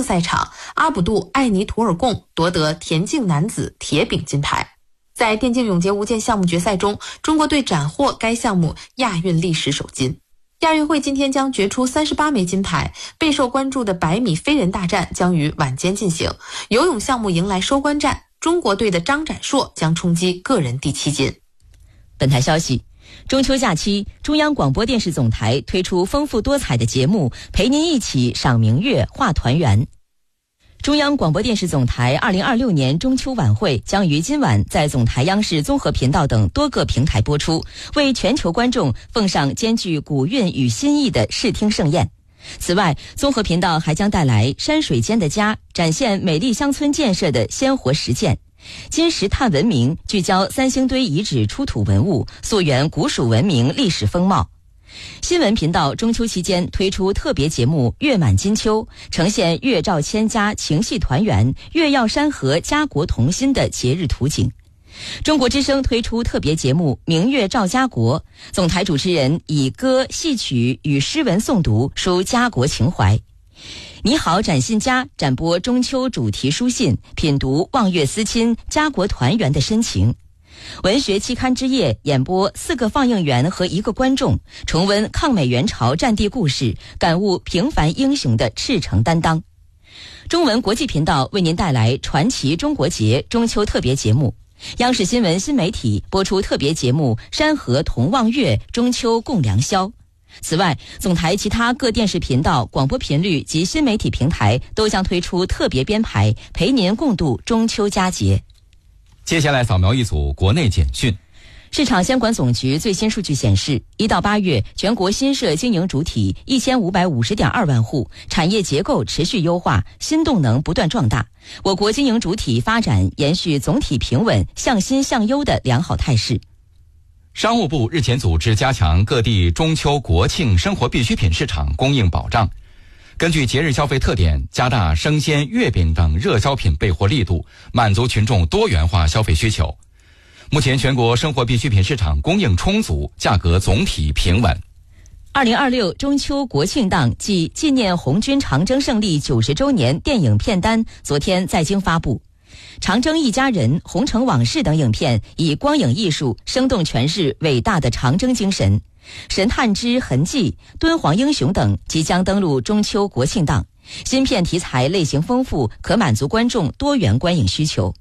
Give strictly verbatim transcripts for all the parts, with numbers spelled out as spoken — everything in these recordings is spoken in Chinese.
竞赛场，阿卜杜艾尼图尔贡夺得田径男子铁饼金牌。在电竞永劫无间项目决赛中，中国队斩获该项目亚运历史首金。亚运会今天将决出三十八枚金牌，备受关注的百米飞人大战将于晚间进行。游泳项目迎来收官战，中国队的张展硕将冲击个人第七金。 本台消息，中秋假期，中央广播电视总台推出丰富多彩的节目，陪您一起赏明月、话团圆。中央广播电视总台二零二六年中秋晚会将于今晚在总台央视综合频道等多个平台播出，为全球观众奉上兼具古韵与新意的视听盛宴。此外，综合频道还将带来山水间的家，展现美丽乡村建设的鲜活实践；金石炭文明聚焦三星堆遗址出土文物，溯源古蜀文明历史风貌。新闻频道中秋期间推出特别节目《月满金秋》，呈现月照千家情系团圆、月耀山河家国同心的节日图景。中国之声推出特别节目《明月照家国》，总台主持人以歌、戏曲与诗文诵读，抒家国情怀。你好展信家展播中秋主题书信，品读望月思亲、家国团圆的深情。文学期刊之夜演播四个放映员和一个观众，重温抗美援朝战地故事，感悟平凡英雄的赤诚担当。中文国际频道为您带来传奇中国节中秋特别节目，央视新闻新媒体播出特别节目山河同望月，中秋共良宵。此外，总台其他各电视频道、广播频率及新媒体平台都将推出特别编排，陪您共度中秋佳节。 接下来扫描一组国内简讯。 市场监管总局最新数据显示，一到八月，全国新设经营主体一千五百五十点二万户，产业结构持续优化，新动能不断壮大。我国经营主体发展延续总体平稳、向新向优的良好态势。 商务部日前组织加强各地中秋国庆生活必需品市场供应保障，根据节日消费特点，加大生鲜、月饼等热销品备货力度，满足群众多元化消费需求。目前全国生活必需品市场供应充足，价格总体平稳。 二零二六中秋国庆档暨纪念红军长征胜利九十周年电影片单昨天在京发布。长征一家人、红城往事等影片以光影艺术生动诠释伟大的长征精神。神探之痕迹、敦煌英雄等即将登陆中秋国庆档，新片题材类型丰富，可满足观众多元观影需求。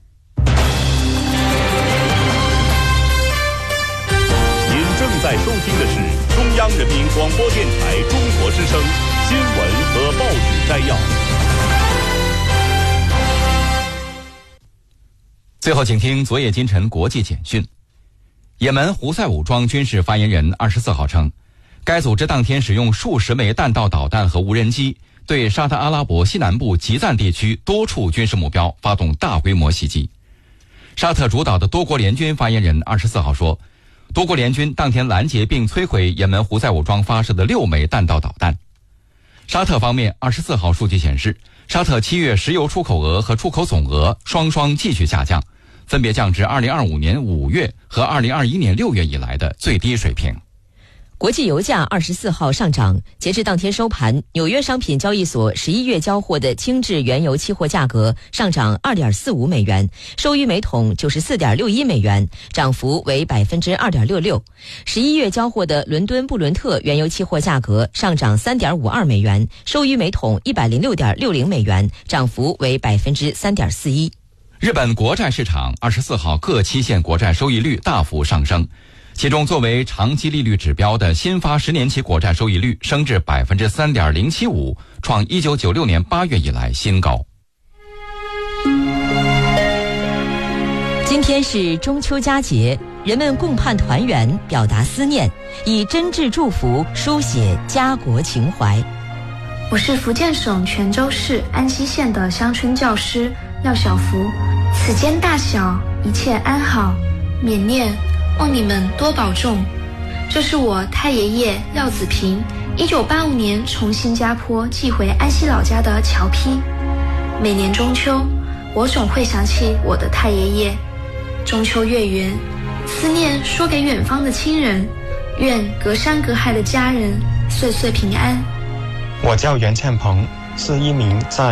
您正在收听的是中央人民广播电台中国之声新闻和报纸摘要。 最后请听昨夜今晨国际简讯。也门胡塞武装军事发言人二十四号称，该组织当天使用数十枚弹道导弹和无人机，对沙特阿拉伯西南部吉赞地区多处军事目标发动大规模袭击。沙特主导的多国联军发言人二十四号说，多国联军当天拦截并摧毁也门胡塞武装发射的六枚弹道导弹。沙特方面二十四号数据显示，沙特七月石油出口额和出口总额双双继续下降，分别降至二零二五年五月和二零二一年六月以来的最低水平。 国际油价二十四号上涨，截至当天收盘，纽约商品交易所十一月交货的轻质原油期货价格上涨 二点四五美元，收于每桶 九十四点六一美元，涨幅为 百分之二点六六。十一月交货的伦敦布伦特原油期货价格上涨 三点五二美元，收于每桶 一百零六点六零美元，涨幅为 百分之三点四一。 日本国债市场二十四号各期限国债收益率大幅上升，其中作为长期利率指标的新发十年期国债收益率升至 百分之三点零七五， 创一九九六年八月以来新高。 今天是中秋佳节，人们共盼团圆，表达思念，以真挚祝福书写家国情怀。 我是福建省泉州市安溪县的乡村教师廖小福，此间大小一切安好，缅念，望你们多保重。这是我太爷爷廖子平一九八五年从新加坡寄回安溪老家的侨批。每年中秋，我总会想起我的太爷爷。中秋月圆，思念说给远方的亲人，愿隔山隔海的家人岁岁平安。 我叫袁倩鹏，是一名在